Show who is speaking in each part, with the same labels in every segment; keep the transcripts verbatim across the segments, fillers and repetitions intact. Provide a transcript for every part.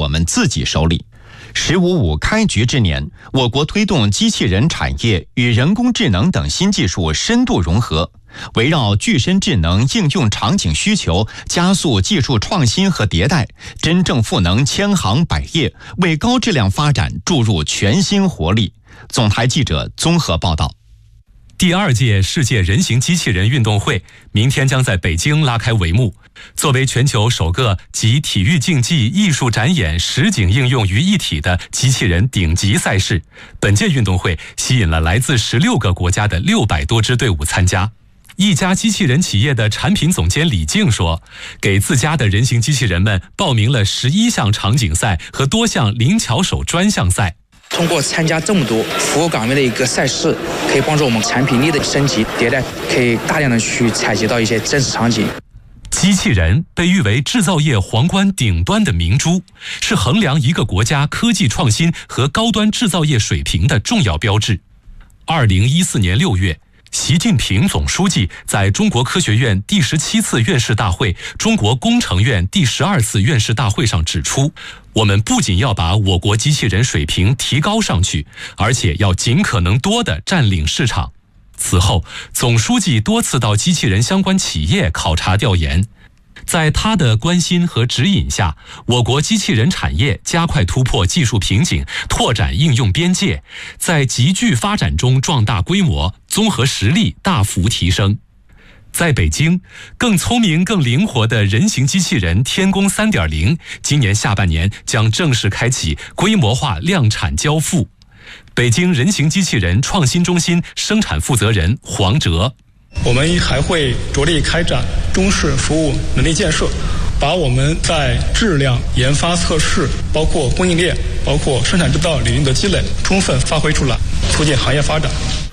Speaker 1: 们自己手里。十五五开局之年，我国推动机器人产业与人工智能等新技术深度融合，围绕具身智能应用场景需求，加速技术创新和迭代，真正赋能千行百业，为高质量发展注入全新活力。总台记者综合报道。
Speaker 2: 第二届世界人形机器人运动会明天将在北京拉开帷幕。作为全球首个集体育竞技、艺术展演、实景应用于一体的机器人顶级赛事，本届运动会吸引了来自十六个国家的六百多支队伍参加。一家机器人企业的产品总监李静说，给自家的人形机器人们报名了十一项场景赛和多项灵巧手专项赛。
Speaker 3: 通过参加这么多服务岗位的一个赛事，可以帮助我们产品力的升级迭代，可以大量的去采集到一些真实场景。
Speaker 2: 机器人被誉为制造业皇冠顶端的明珠，是衡量一个国家科技创新和高端制造业水平的重要标志。二零一四年六月，习近平总书记在中国科学院第十七次院士大会、中国工程院第十二次院士大会上指出，我们不仅要把我国机器人水平提高上去，而且要尽可能多地占领市场。此后，总书记多次到机器人相关企业考察调研。在他的关心和指引下，我国机器人产业加快突破技术瓶颈，拓展应用边界，在急剧发展中壮大规模，综合实力大幅提升。在北京，更聪明、更灵活的人形机器人天宫 三点零 今年下半年将正式开启规模化量产交付。北京人形机器人创新中心生产负责人黄哲，
Speaker 4: 我们还会着力开展中式服务能力建设，把我们在质量、研发、测试，包括供应链、包括生产制造领域的积累充分发挥出来，促进行业发展。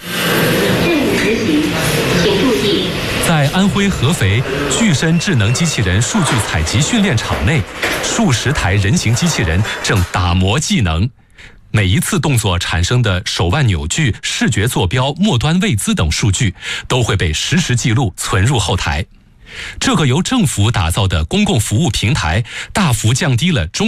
Speaker 2: 在安徽合肥具身智能机器人数据采集训练场内，数十台人形机器人正打磨技能。每一次动作产生的手腕扭矩、视觉坐标、末端位姿等数据都会被实时记录存入后台。这个由政府打造的公共服务平台，大幅降低了中